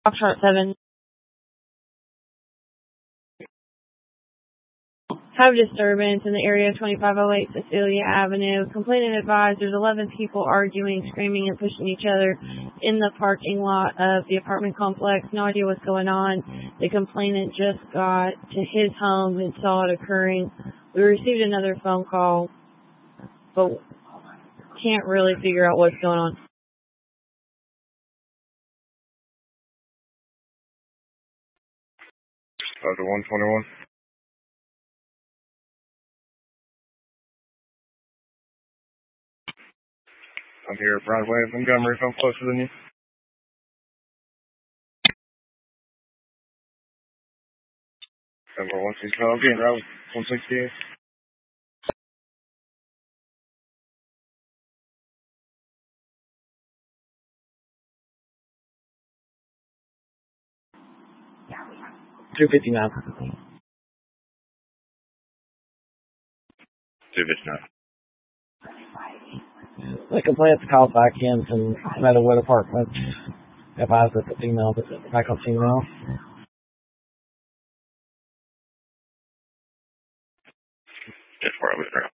Foxtrot 7. Have disturbance in the area of 2508 Cecilia Avenue. Complainant advised there's 11 people arguing, screaming, and pushing each other in the parking lot of the apartment complex. No idea what's going on. The complainant just got to his home and saw it occurring. We received another phone call, but can't really figure out what's going on. The 121. I'm here at Broadway in Montgomery, if I'm closer than you. Number 160, I'm getting around 168. $259. 259. The complainant's called back in from Meadowwood Apartments. If I was at the female, but back on female. Just where I was there.